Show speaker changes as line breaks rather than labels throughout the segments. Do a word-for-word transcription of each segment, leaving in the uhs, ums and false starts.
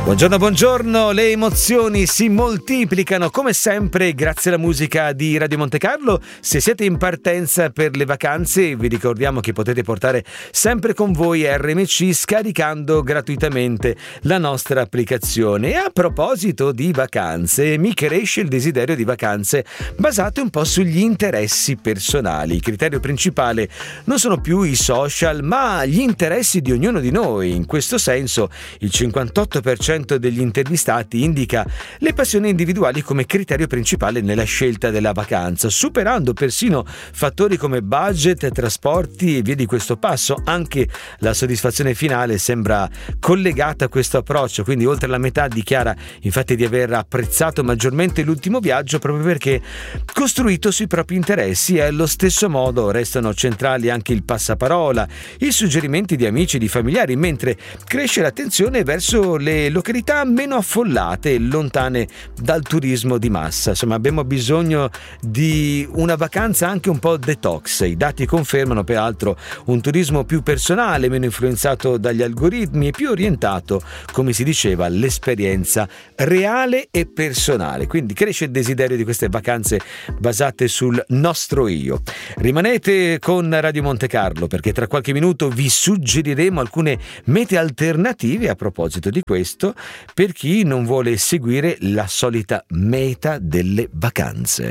Buongiorno, buongiorno, le emozioni si moltiplicano come sempre grazie alla musica di Radio Monte Carlo. Se siete in partenza per le vacanze vi ricordiamo che potete portare sempre con voi R M C scaricando gratuitamente la nostra applicazione. E a proposito di vacanze, mi cresce il desiderio di vacanze basate un po' sugli interessi personali. Il criterio principale non sono più i social ma gli interessi di ognuno di noi. In questo senso il cinquantotto per cento degli intervistati indica le passioni individuali come criterio principale nella scelta della vacanza, superando persino fattori come budget, trasporti e via di questo passo. Anche la soddisfazione finale sembra collegata a questo approccio, quindi oltre la metà dichiara infatti di aver apprezzato maggiormente l'ultimo viaggio proprio perché costruito sui propri interessi, e allo stesso modo restano centrali anche il passaparola, i suggerimenti di amici e di familiari, mentre cresce l'attenzione verso le località meno affollate e lontane dal turismo di massa. Insomma, abbiamo bisogno di una vacanza anche un po' detox. I dati confermano peraltro un turismo più personale, meno influenzato dagli algoritmi e più orientato, come si diceva, all'esperienza reale e personale. Quindi cresce il desiderio di queste vacanze basate sul nostro io. Rimanete con Radio Monte Carlo perché tra qualche minuto vi suggeriremo alcune mete alternative a proposito di questo, per chi non vuole seguire la solita meta delle vacanze.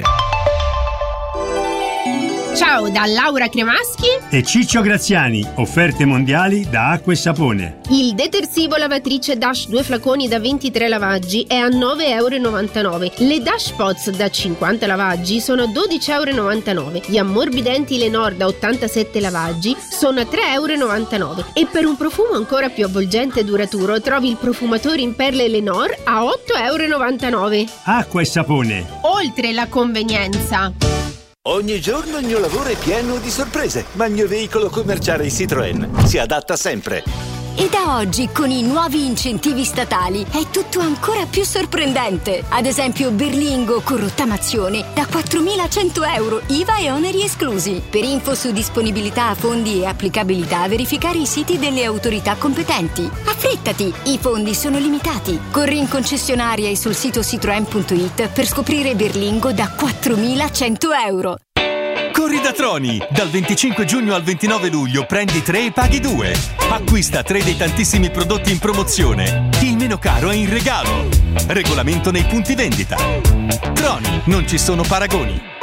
Ciao da Laura Cremaschi
e Ciccio Graziani, offerte mondiali da Acqua e Sapone.
Il detersivo lavatrice Dash due flaconi da ventitré lavaggi è a nove virgola novantanove euro. Le Dash Pots da cinquanta lavaggi sono a dodici virgola novantanove euro. Gli ammorbidenti Lenor da ottantasette lavaggi sono a tre virgola novantanove euro. E per un profumo ancora più avvolgente e duraturo trovi il profumatore in perle Lenor a otto virgola novantanove euro.
Acqua e Sapone.
Oltre la convenienza.
Ogni giorno il mio lavoro è pieno di sorprese, ma il mio veicolo commerciale Citroën si adatta sempre.
E da oggi, con i nuovi incentivi statali, è tutto ancora più sorprendente. Ad esempio Berlingo con rottamazione da quattromilacento euro, I V A e oneri esclusi. Per info su disponibilità, fondi e applicabilità, verificare i siti delle autorità competenti. Affrettati, i fondi sono limitati. Corri in concessionaria e sul sito citroen punto it per scoprire Berlingo da quattromilacento euro.
Corri da Troni! Dal venticinque giugno al ventinove luglio prendi tre e paghi due. Acquista tre dei tantissimi prodotti in promozione. Il meno caro è in regalo. Regolamento nei punti vendita. Troni, non ci sono paragoni.